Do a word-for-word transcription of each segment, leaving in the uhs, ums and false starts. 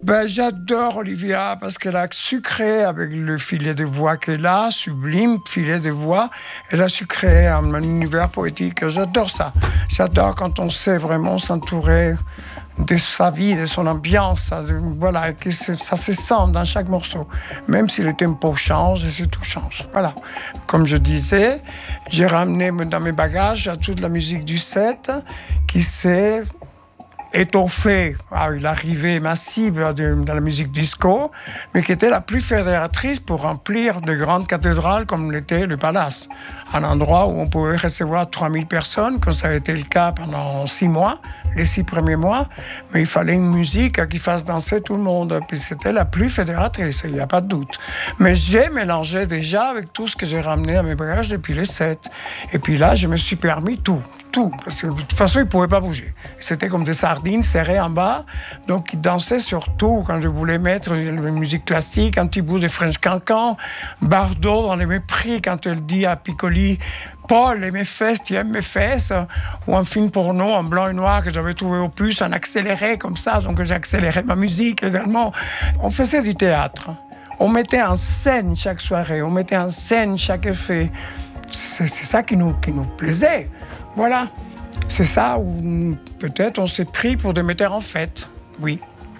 Ben, j'adore Olivia parce qu'elle a sucré avec le filet de voix qu'elle a, sublime filet de voix. Elle a sucré un, un univers poétique. J'adore ça. J'adore quand on sait vraiment s'entourer de sa vie, de son ambiance. Ça, voilà, que ça se sent dans chaque morceau. Même si le tempo change, et tout change. Voilà. Comme je disais, j'ai ramené dans mes bagages toute la musique du set qui s'est étoffée à l'arrivée massive de, de la musique disco, mais qui était la plus fédératrice pour remplir de grandes cathédrales comme l'était le Palace. Un endroit où on pouvait recevoir trois mille personnes, comme ça a été le cas pendant six mois, les six premiers mois, mais il fallait une musique qui fasse danser tout le monde. Puis c'était la plus fédératrice, il n'y a pas de doute. Mais j'ai mélangé déjà avec tout ce que j'ai ramené à mes bagages depuis les sept. Et puis là, je me suis permis tout. Tout, parce que de toute façon, ils ne pouvaient pas bouger. C'était comme des sardines serrées en bas, donc ils dansaient sur tout. Quand je voulais mettre une musique classique, un petit bout de French Cancan, Bardot dans les mépris, quand elle dit à Piccoli « Paul, et mes fesses, tu aimes mes fesses ?» ou un film porno en blanc et noir que j'avais trouvé au puce, en accéléré comme ça, donc j'ai accéléré ma musique également. On faisait du théâtre. On mettait en scène chaque soirée, on mettait en scène chaque effet. C'est, c'est ça qui nous, qui nous plaisait. Voilà, c'est ça où peut-être on s'est pris pour des metteurs en fête, oui.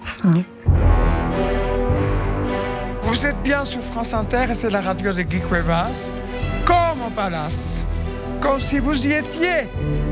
Vous êtes bien sur France Inter et c'est la radio de Guy Cuevas, comme au Palace, comme si vous y étiez.